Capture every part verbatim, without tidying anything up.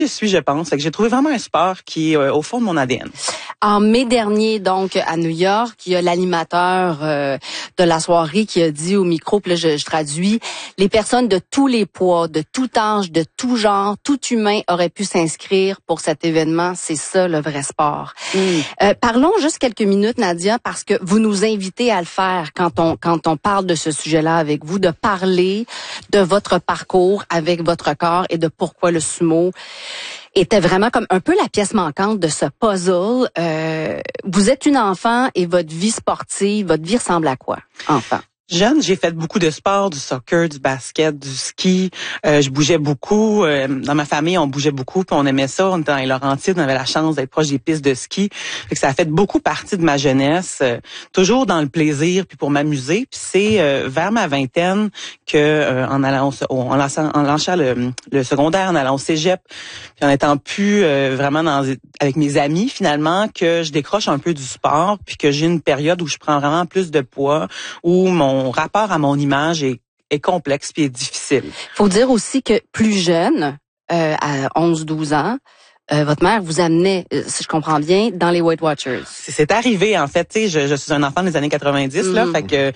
je suis, je pense. Fait que j'ai trouvé vraiment un sport qui est euh, au fond de mon A D N. En mai dernier, donc, à New York, il y a l'animateur euh, de la soirée qui a dit au micro, puis là, je, je traduis, les personnes de tous les poids, de tout âge, de tout genre, tout humain aurait pu s'inscrire pour cet événement. C'est ça, le vrai sport. Mm. Euh, parlons juste quelques minutes, Nadia, parce que vous nous invitez à le faire quand on quand on parle de ce sujet-là avec vous, de parler de votre parcours avec votre corps et de pourquoi le sumo était vraiment comme un peu la pièce manquante de ce puzzle. Euh, vous êtes une enfant et votre vie sportive, votre vie ressemble à quoi, enfant? Jeune, j'ai fait beaucoup de sports, du soccer, du basket, du ski. Euh, je bougeais beaucoup. Euh, dans ma famille, on bougeait beaucoup, puis on aimait ça. On était dans les Laurentides, on avait la chance d'être proche des pistes de ski. Fait que ça a fait beaucoup partie de ma jeunesse, euh, toujours dans le plaisir, puis pour m'amuser. Puis c'est euh, vers ma vingtaine que, euh, en allant, en lançant, en lançant le, le secondaire, en allant au cégep, puis en étant plus euh, vraiment dans, avec mes amis, finalement, que je décroche un peu du sport, puis que j'ai une période où je prends vraiment plus de poids, où mon Mon rapport à mon image est, est complexe puis est difficile. Faut dire aussi que plus jeune, euh, à onze douze ans, euh, votre mère vous amenait, euh, si je comprends bien, dans les Weight Watchers. C'est, c'est arrivé, en fait. Tu sais, je, je suis un enfant des années quatre-vingt-dix, mm. là, fait que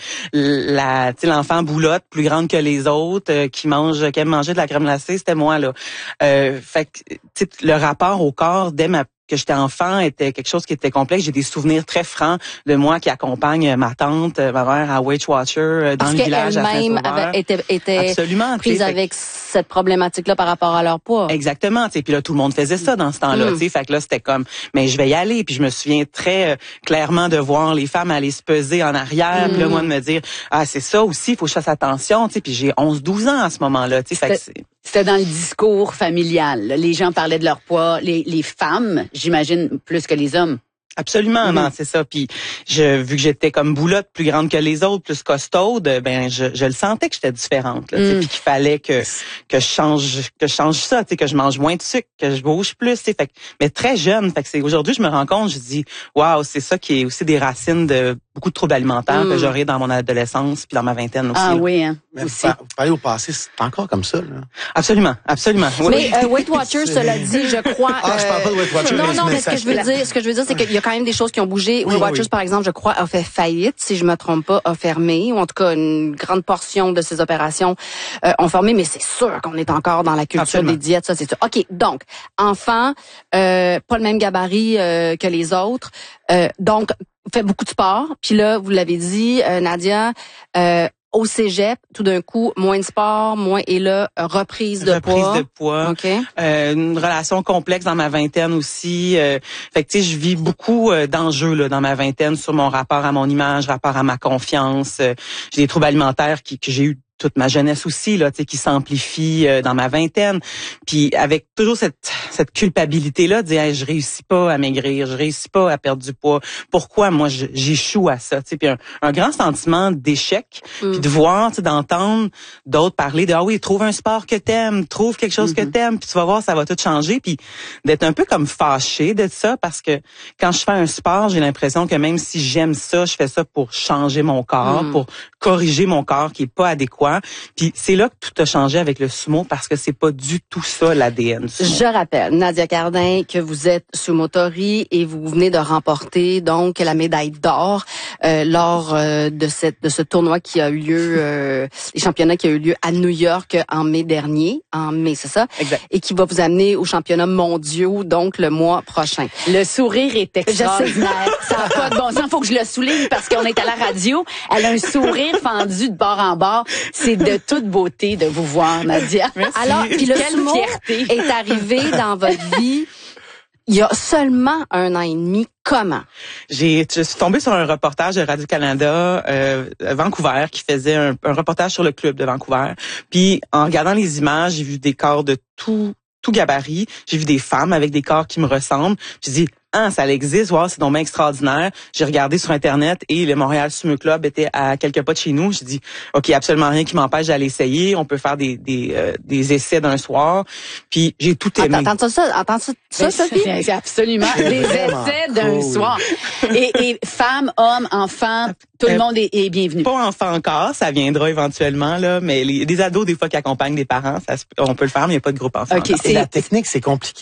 la, tu sais, l'enfant boulotte, plus grande que les autres, euh, qui mange, qui aime manger de la crème glacée, c'était moi, là. Euh, fait que, tu sais, le rapport au corps dès ma que j'étais enfant était quelque chose qui était complexe. J'ai des souvenirs très francs de moi qui accompagne ma tante, ma mère à Weight Watcher dans Parce le village à Saint-Sauveur. Parce qu'elle-même était, était Absolument, prise avec cette problématique-là par rapport à leur poids. Exactement. Puis là, tout le monde faisait ça dans ce temps-là. Mm. Fait que là, c'était comme, mais je vais y aller. Puis je me souviens très euh, clairement de voir les femmes aller se peser en arrière. Mm. Puis là, moi, de me dire, ah, c'est ça aussi, il faut que je fasse attention. Puis j'ai onze douze ans à ce moment-là. Fait que c'est... C'était dans le discours familial. Les gens parlaient de leur poids. Les, les femmes, j'imagine, plus que les hommes. Absolument, mm-hmm. non, c'est ça. Puis je, vu que j'étais comme boulotte, plus grande que les autres, plus costaude, ben je, je le sentais que j'étais différente. Là, mm. Puis qu'il fallait que que je change, que je change ça, tu sais, que je mange moins de sucre, que je bouge plus. Fait que, mais très jeune. Fait que c'est aujourd'hui, je me rends compte, je dis, waouh, c'est ça qui est aussi des racines de beaucoup de troubles alimentaires mm. que j'aurai dans mon adolescence puis dans ma vingtaine aussi. Ah là. oui, hein. Mais aussi. Vous parlez au passé, c'est encore comme ça, là. Absolument, absolument. Oui. Mais euh, Weight Watchers, cela dit, je crois. Ah, euh, je parle pas de Weight Watchers. Non, non, mais ce que je veux dire, ce que je veux dire, c'est qu'il y a quand même des choses qui ont bougé. Oui, Weight Watchers, oui. par exemple, je crois, a fait faillite, si je me trompe pas, a fermé, ou en tout cas une grande portion de ses opérations euh, ont fermé. Mais c'est sûr qu'on est encore dans la culture Absolument. Des diètes, ça c'est sûr. Ok, donc enfant, euh, pas le même gabarit euh, que les autres, euh, donc fait beaucoup de sport. Puis là, vous l'avez dit, euh, Nadia. Euh, Au cégep, tout d'un coup, moins de sport, moins et là, reprise de reprise poids. Reprise de poids. Okay. Euh, une relation complexe dans ma vingtaine aussi. Euh, fait que tu sais, je vis beaucoup euh, d'enjeux là dans ma vingtaine sur mon rapport à mon image, rapport à ma confiance. Euh, j'ai des troubles alimentaires qui, que j'ai eu toute ma jeunesse aussi là, tu sais, qui s'amplifie euh, dans ma vingtaine. Puis avec toujours cette cette culpabilité là, de dire hey, je réussis pas à maigrir, je réussis pas à perdre du poids. Pourquoi moi je, j'échoue à ça, tu sais, puis un, un grand sentiment d'échec, mm. puis de voir, tu sais, d'entendre d'autres parler de ah oui, trouve un sport que t'aimes, trouve quelque chose mm-hmm. que t'aimes, puis tu vas voir ça va tout changer, puis d'être un peu comme fâché de ça parce que quand je fais un sport, j'ai l'impression que même si j'aime ça, je fais ça pour changer mon corps, mm. pour corriger mon corps qui est pas adéquat. Puis c'est là que tout a changé avec le sumo parce que c'est pas du tout ça l'A D N. Sumo. Je rappelle, Nadia Cardin, que vous êtes sumotori et vous venez de remporter donc la médaille d'or euh, lors euh, de cette de ce tournoi qui a eu lieu, euh, les championnats qui a eu lieu à New York en mai dernier, en mai c'est ça, exact. Et qui va vous amener aux championnats mondiaux donc le mois prochain. Le sourire est extraordinaire. Ça n'a pas de bon sens, faut que je le souligne parce qu'on est à la radio. Elle a un sourire fendu de bord en bord. C'est de toute beauté de vous voir, Nadia. Merci. Alors, puis le sumo est arrivé dans votre vie il y a seulement un an et demi. Comment? J'ai, je suis tombée sur un reportage de Radio-Canada euh, Vancouver qui faisait un, un reportage sur le club de Vancouver. Puis en regardant les images, j'ai vu des corps de tout tout gabarit. J'ai vu des femmes avec des corps qui me ressemblent. J'ai dit ah, ça existe, wow, c'est donc extraordinaire. J'ai regardé sur Internet et le Montréal Sumo Club était à quelques pas de chez nous. J'ai dit, OK, absolument rien qui m'empêche d'aller essayer. On peut faire des des, euh, des essais d'un soir. Puis j'ai tout aimé. Attends, ça, attends ça, ça, Sophie? C'est absolument des essais d'un cool. soir. Et, et femmes, hommes, enfants, tout euh, le monde est, est bienvenu. Pas enfants encore, ça viendra éventuellement, là, mais les, des ados, des fois, qui accompagnent des parents, ça, on peut le faire, mais il n'y a pas de groupe enfant. OK, c'est la technique, c'est compliqué.